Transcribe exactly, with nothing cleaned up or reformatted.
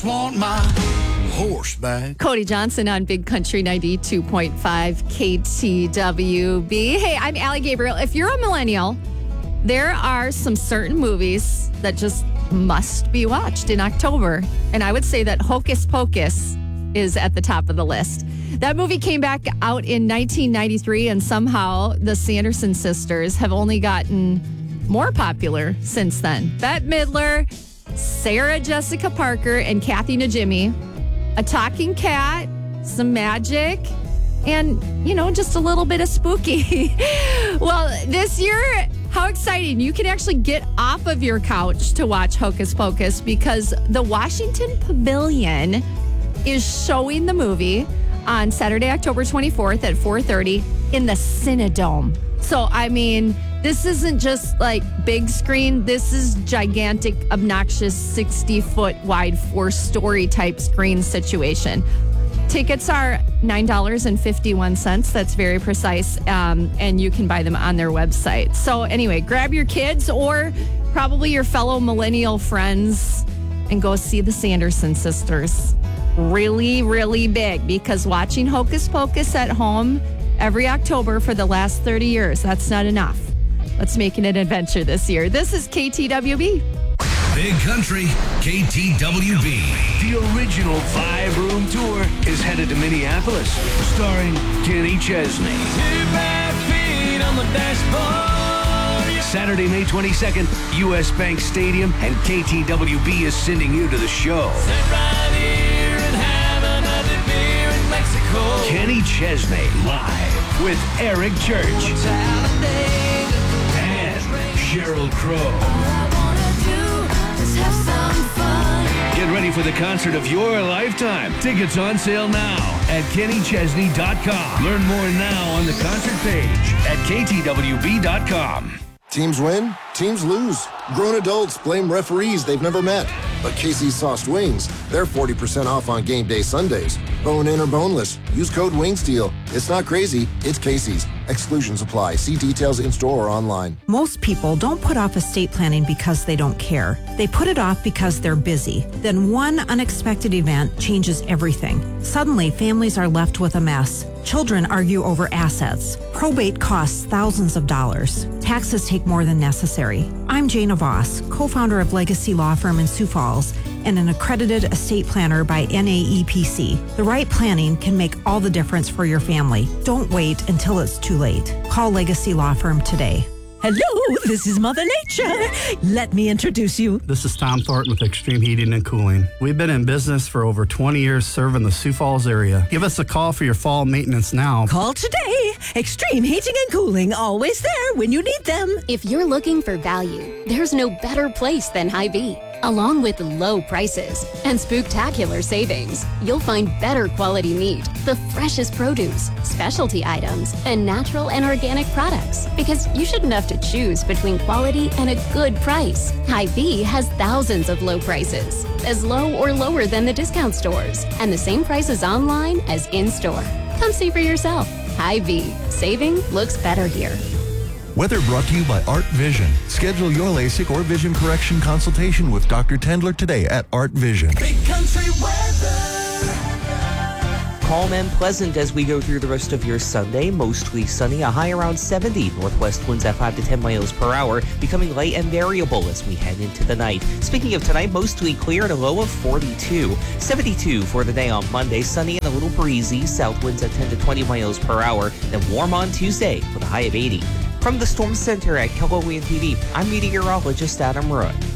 just want my horse back. Cody Johnson on Big Country ninety-two point five K T W B. Hey, I'm Allie Gabriel. If you're a millennial, there are some certain movies that just must be watched in October. And I would say that Hocus Pocus is at the top of the list. That movie came back out in nineteen ninety-three, and somehow the Sanderson sisters have only gotten more popular since then. Bette Midler, Sarah Jessica Parker, and Kathy Najimy. A talking cat, some magic, and, you know, just a little bit of spooky. Well, this year, how exciting. You can actually get off of your couch to watch Hocus Pocus because the Washington Pavilion is showing the movie on Saturday, October twenty-fourth at four thirty in the Cinedome. So, I mean, this isn't just like big screen. This is gigantic, obnoxious, sixty-foot wide, four-story type screen situation. Tickets are nine dollars and fifty-one cents. That's very precise. Um, and you can buy them on their website. So anyway, grab your kids or probably your fellow millennial friends and go see the Sanderson sisters. Really, really big, because watching Hocus Pocus at home every October for the last thirty years, that's not enough. Let's make it an adventure this year. This is K T W B. Big Country, K T W B. The original five-room tour is headed to Minneapolis, starring Kenny Chesney. Two bare feet on the dashboard. Saturday, May twenty-second, U S Bank Stadium, and K T W B is sending you to the show. Sit right here and have another beer in Mexico. Kenny Chesney, live with Eric Church and Sheryl Crow. Get ready for the concert of your lifetime. Tickets on sale now at kenny chesney dot com. Learn more now on the concert page at k t w b dot com. Teams win, teams lose. Grown adults blame referees they've never met. But Casey's Sauced Wings, they're forty percent off on game day Sundays. Bone in or boneless, use code WINGSTEAL. It's not crazy, it's Casey's. Exclusions apply. See details in-store or online. Most people don't put off estate planning because they don't care. They put it off because they're busy. Then one unexpected event changes everything. Suddenly, families are left with a mess. Children argue over assets. Probate costs thousands of dollars. Taxes take more than necessary. I'm Jana Voss, co-founder of Legacy Law Firm in Sioux Falls and an accredited estate planner by N A E P C. The right planning can make all the difference for your family. Don't wait until it's too late. Call Legacy Law Firm today. Hello, this is Mother Nature. Let me introduce you. This is Tom Thornton with Extreme Heating and Cooling. We've been in business for over twenty years serving the Sioux Falls area. Give us a call for your fall maintenance now. Call today. Extreme Heating and Cooling, always there when you need them. If you're looking for value, there's no better place than Hy-Vee. Along with low prices and spooktacular savings, you'll find better quality meat, the freshest produce, specialty items, and natural and organic products. Because you shouldn't have to choose between quality and a good price. Hy-Vee has thousands of low prices, as low or lower than the discount stores, and the same prices online as in-store. Come see for yourself. Hy-Vee. Saving looks better here. Weather brought to you by Art Vision. Schedule your LASIK or vision correction consultation with Doctor Tendler today at Art Vision. Big Country weather. Calm and pleasant as we go through the rest of your Sunday. Mostly sunny, a high around seventy. Northwest winds at five to ten miles per hour, becoming light and variable as we head into the night. Speaking of tonight, mostly clear and a low of forty-two. seventy-two for the day on Monday, sunny and a little breezy. South winds at ten to twenty miles per hour. Then warm on Tuesday with a high of eighty. From the Storm Center at KELOWIN T V, I'm meteorologist Adam Roy.